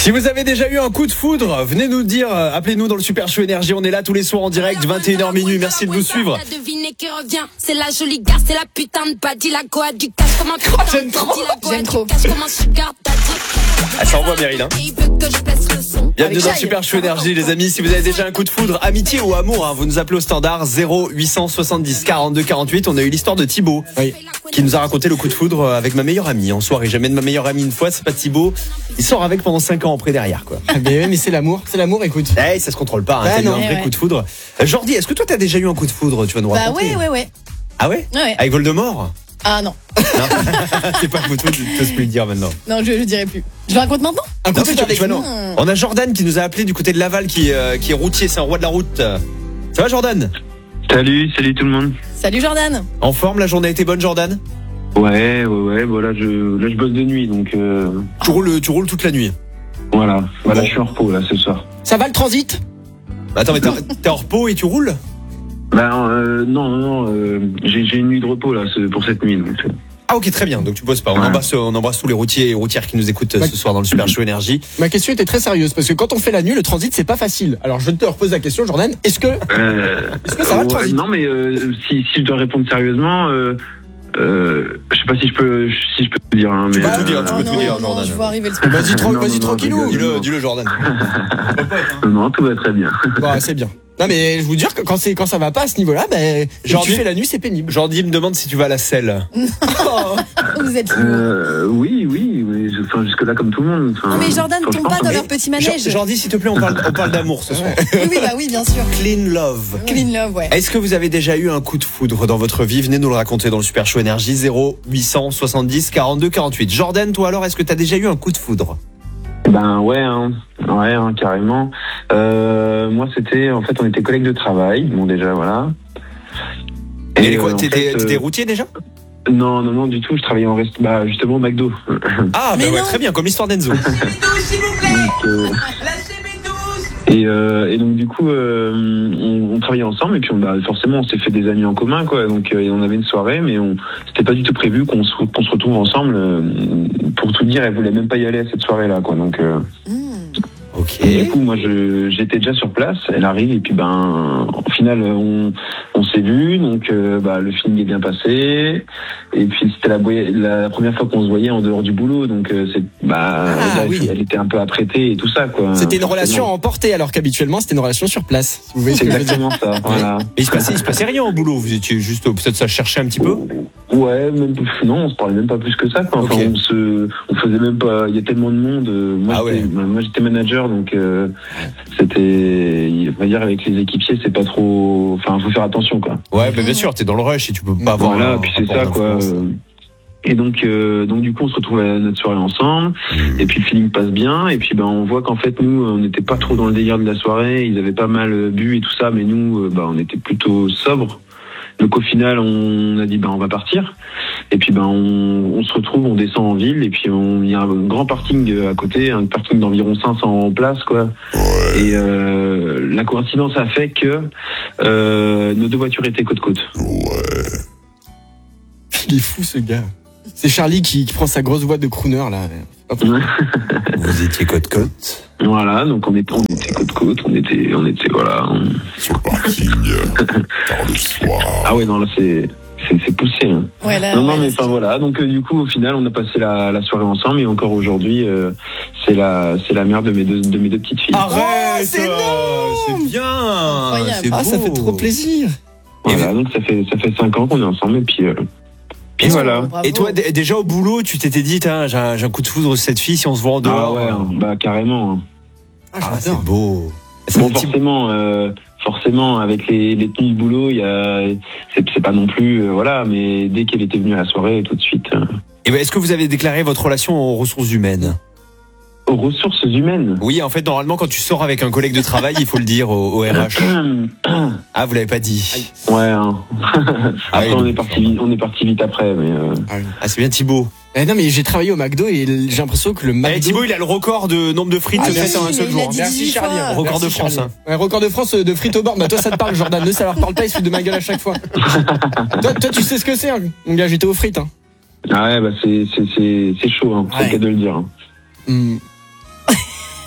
Si vous avez déjà eu un coup de foudre, venez nous dire, appelez-nous dans le Super Show Énergie, on est là tous les soirs en direct, 21h minuit, merci de nous suivre. C'est la jolie gare, c'est la putain de badie, la goa du cash, comment j'aime trop. J'aime trop. Ça envoie Meryl, hein. Bienvenue dans le Super Show Énergie, les amis. Si vous avez déjà un coup de foudre, amitié ou amour, hein, vous nous appelez au standard 0870 42 48. On a eu l'histoire de Thibaut, qui nous a raconté le coup de foudre avec ma meilleure amie en soirée. J'amène ma meilleure amie une fois, c'est pas Thibaut. Il sort avec pendant 5 ans après derrière, quoi. Mais c'est l'amour, écoute. Eh, ça se contrôle pas, hein. T'as eu un vrai coup de foudre. Jordi, est-ce que toi t'as déjà eu un coup de foudre? Tu vas nous raconter. Bah ouais. Ah ouais? Avec Voldemort? Ah non. C'est pas un coup de foudre, tu peux plus le dire maintenant. Non, je dirai plus. Je le raconte maintenant? Un coup de foudre avec nous. On a Jordan qui nous a appelé du côté de Laval, qui est routier, c'est un roi de la route. Ça va Jordan? Salut tout le monde. Salut Jordan. En forme, la journée a été bonne Jordan? Ouais, bon, là je bosse de nuit donc. Tu roules toute la nuit. Voilà, je suis en repos là ce soir. Ça va le transit? Attends, mais t'es en repos et tu roules? Non, j'ai une nuit de repos là pour cette nuit. Donc. Ah ok, très bien, donc tu bosses pas. On embrasse tous les routiers et routières qui nous écoutent ce soir dans le Super Show Énergie. Ma question était très sérieuse parce que quand on fait la nuit, le transit c'est pas facile. Alors je te repose la question, Jordan. Est-ce que ça va le transit? Non, mais si je dois répondre sérieusement, je sais pas si je peux te dire. Hein, mais tu peux tout dire, Jordan. Je vois arriver le Vas-y tranquillou. Dis-le, Jordan. Non, tout va très bien. Bon, c'est bien. Non mais je vous dire que quand ça va pas à ce niveau-là, tu fais la nuit, c'est pénible. Jordi me demande si tu vas à la selle. Vous êtes oui, enfin jusque là comme tout le monde. Non mais Jordan tombe pas dans leur petit manège. Jordi, s'il te plaît, on parle d'amour ce soir. Oui, bien sûr. Clean love. Clean love, ouais. Est-ce que vous avez déjà eu un coup de foudre dans votre vie? Venez nous le raconter dans le Super Show Énergie 0870 42 48. Jordan, toi alors, est-ce que t'as déjà eu un coup de foudre? Ouais, carrément. Moi, en fait, on était collègues de travail. Bon, déjà, voilà. Et quoi, t'étais routier déjà? Non, du tout. Je travaillais en justement au McDo. Ah, très bien, comme l'histoire d'Enzo. Et donc du coup, on travaillait ensemble et puis forcément, on s'est fait des amis en commun, quoi. Donc on avait une soirée, mais c'était pas du tout prévu qu'on se retrouve ensemble. Pour tout dire, elle voulait même pas y aller à cette soirée-là, quoi. Donc. Ok. Et du coup, moi, j'étais déjà sur place. Elle arrive et puis au final, on s'est vu. Donc, le film est bien passé. Et puis c'était la première fois qu'on se voyait en dehors du boulot. Donc, elle était un peu apprêtée et tout ça, quoi. C'était une relation emportée, alors qu'habituellement c'était une relation sur place. Vous voyez, c'est exactement ça. Voilà. Et il se passait rien au boulot. Vous étiez juste peut-être ça cherchait un petit peu. Ouais, non, on se parlait même pas plus que ça, quoi. Enfin, on faisait même pas. Il y a tellement de monde. Moi, j'étais manager, donc c'était. On va dire avec les équipiers, c'est pas trop. Enfin, faut faire attention, quoi. Ouais, bien sûr, t'es dans le rush et tu peux pas avoir. Voilà, puis c'est ça, quoi. Et donc du coup, on se retrouve à notre soirée ensemble. Et puis le feeling passe bien. Et puis on voit qu'en fait nous, on n'était pas trop dans le délire de la soirée. Ils avaient pas mal bu et tout ça, mais nous, on était plutôt sobres. Donc au final, on a dit on va partir. Et puis on se retrouve, on descend en ville et puis il y a un grand parking à côté, un parking d'environ 500 places, quoi. Ouais. Et la coïncidence a fait que nos deux voitures étaient côte à côte. Ouais. Il est fou ce gars. C'est Charlie qui prend sa grosse voix de crooner là. Vous étiez côte à côte. Voilà, donc on était côte à côte, on était voilà. Sur le parking, tard le soir. Ah ouais, non là c'est poussé. Hein. Ouais, là, non, mais enfin voilà. Donc du coup, au final, on a passé la soirée ensemble et encore aujourd'hui, c'est la mère de mes deux petites filles. Arrête, c'est énorme. C'est bien. Incroyable. C'est beau. Ça fait trop plaisir. Voilà, donc ça fait 5 ans qu'on est ensemble et puis voilà. Bravo. Et toi, déjà au boulot, tu t'étais dit, j'ai un coup de foudre sur cette fille si on se voit en dehors. Ah ouais, carrément. C'est beau. Bon, forcément, avec les tenues de boulot, c'est pas non plus, mais dès qu'elle était venue à la soirée, tout de suite. Et est-ce que vous avez déclaré votre relation aux ressources humaines? Aux ressources humaines? Oui, en fait, normalement, quand tu sors avec un collègue de travail, il faut le dire au RH. Ah, vous l'avez pas dit? Ouais. Hein. Après, on est parti vite après, mais. Ah, c'est bien Thibaut. Non mais j'ai travaillé au McDo et j'ai l'impression que le McDo... Thibaut, il a le record de nombre de frites faites en un seul jour. Merci Charlie. Record de France. Hein. Ouais, record de France de frites au bord. Toi ça te parle Jordan, ne ça leur parle pas, il se fout de ma gueule à chaque fois. toi tu sais ce que c'est, hein. Mon gars, j'étais aux frites. Hein. Ah ouais, c'est chaud, hein. C'est le cas de le dire. Hein.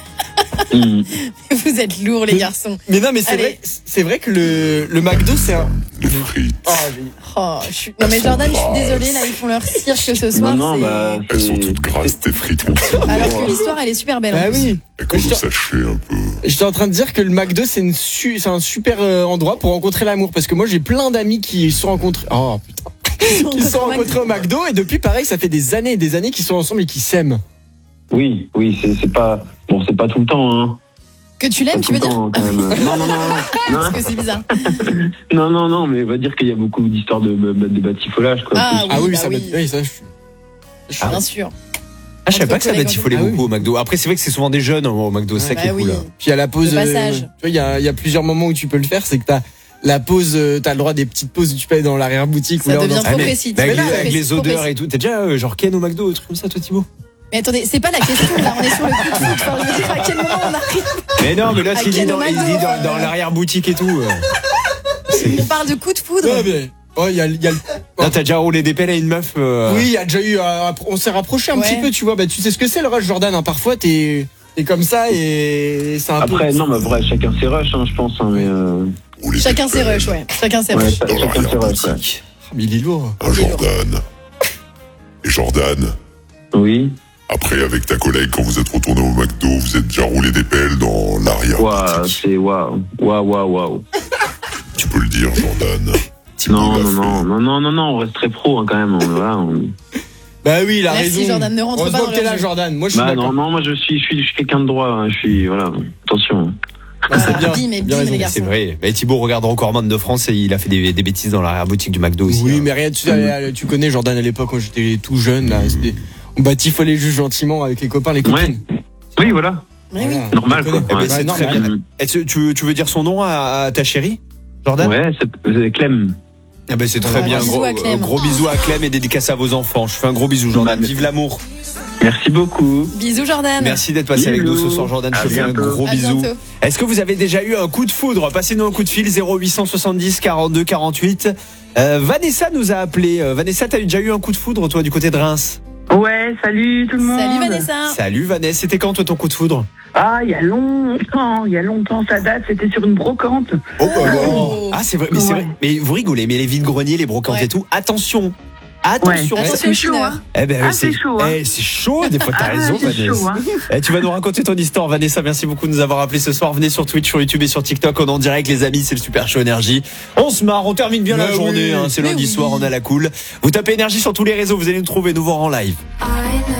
Vous êtes lourds, les garçons. Mais non, mais Allez. c'est vrai que le McDo, c'est un. Les frites. Non mais Jordan, je suis désolée, là ils font leur cirque ce soir. bah, Elles sont toutes grasses, tes frites. Alors que l'histoire elle est super belle. Bah en plus. oui. Elles commencent à sécher un peu. J'étais en train de dire que le McDo, c'est un super endroit pour rencontrer l'amour. Parce que moi, j'ai plein d'amis qui se sont rencontrés. Oh putain. Qui se sont rencontrés au McDo. Et depuis, pareil, ça fait des années et des années qu'ils sont ensemble et qu'ils s'aiment. Oui, c'est pas bon, c'est pas tout le temps, hein. Que tu l'aimes, tu veux dire? Quand même. Non. Parce que c'est bizarre. Non, mais on va dire qu'il y a beaucoup d'histoires de batifolage, quoi. Ah oui, ça oui. oui, ça. Bien sûr. Ah, je savais pas que ça Entre batifolait collègues. beaucoup au McDo. Après, c'est vrai que c'est souvent des jeunes au McDo, c'est ça qui est cool. Puis à la pause, Le passage. tu vois, il y a plusieurs moments où tu peux le faire. C'est que t'as la pause, t'as le droit des petites pauses où tu peux aller dans l'arrière-boutique. Ça ou là, devient dans- trop mais- précis. mais avec Tu les, veux avec les trop odeurs précis. et tout. T'es déjà genre Ken au McDo, un truc comme ça, toi, Thibaut? Mais attendez, c'est pas la question, là on est sur le coup de foot. Enfin, je veux dire, à quel moment on arrive? Mais non, mais là, À il dit Ken au dans, il McDo, dit dans l'arrière-boutique et tout. On parle de coup de foudre. Ouais, mais. Il y a le. Là, t'as déjà roulé des pelles à une meuf. Oui, il y a déjà eu. On s'est rapproché un Ouais. petit peu, tu vois. Bah, tu sais ce que c'est le rush, Jordan. Hein. Parfois, t'es comme ça et c'est un Après, peu. non, mais après, chacun ses rushs, hein, je pense, hein, mais Ou les Chacun ses rushs, ouais. Chacun ses ouais, rushs. chacun ses rushs, ouais. Mais il est lourd. Un Jordan. Et Jordan, Oui. après, avec ta collègue, quand vous êtes retourné au McDo, vous êtes déjà roulé des pelles dans l'arrière. Waouh, c'est waouh. Tu peux le dire, Jordan. Non, on reste très pro, hein, quand même. Voilà, Bah oui, il a Merci, raison. Jordan, ne rentre pas Heureusement dans que t'es leur là, jeu. Jordan. Moi, je suis Bah d'accord. non, moi je suis quelqu'un de droit, hein, voilà, attention. Ah, c'est bien. Bim et Bien bim, raison. les garçons. C'est vrai. Mais Thibaut regarde encore Man de France et il a fait des bêtises dans l'arrière-boutique du McDo aussi. Oui, hein. mais rien, tu connais Jordan à l'époque quand j'étais tout jeune, là. On batifolait juste gentiment avec les copains, les copines. Oui, voilà, Mais oui. Voilà. normal, On quoi. connaît. Eh ben, Ouais. c'est non, très mais- bien. Est-ce que tu veux dire son nom à ta chérie, Jordan? Ouais, c'est Clem. Ah ben c'est très Voilà, bien. bisous Gros, à Clem. gros bisous à Clem et dédicace à vos enfants. Je fais un gros bisou, Jordan. Vive l'amour. Merci beaucoup. Bisous, Jordan. Merci d'être passé avec nous ce Bisous. soir, Jordan. À Je te fais un bientôt. gros À bisou. bientôt. Est-ce que vous avez déjà eu un coup de foudre? Passez-nous un coup de fil 0870 42 48. Vanessa nous a appelé. Vanessa, t'as déjà eu un coup de foudre toi du côté de Reims? Ouais, salut tout le monde. Salut Vanessa. Salut Vanessa, c'était quand toi ton coup de foudre? Ah, il y a longtemps, ça date, c'était sur une brocante. Oh. Ah c'est vrai, mais c'est Ouais. vrai. Mais vous rigolez, mais les vides-greniers, les brocantes Ouais. et tout, attention. Attention. Ouais. Attention, C'est chaud, Chineur. hein. Eh ben, Ah, c'est chaud, hein. c'est chaud, des fois t'as raison, c'est Vanessa. chaud, hein. Tu vas nous raconter ton histoire, Vanessa. Merci beaucoup de nous avoir appelé ce soir. Venez sur Twitch, sur YouTube et sur TikTok. On est en direct, les amis. C'est le Super Show Énergie. On se marre, on termine bien la Mais journée. oui. Hein. C'est Mais lundi oui. soir, on a la cool. Vous tapez Énergie sur tous les réseaux, vous allez nous trouver, nous voir en live.